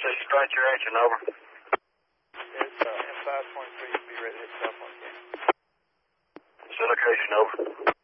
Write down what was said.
Start your action, over. It's M523, be ready to hit South Point. Location, over.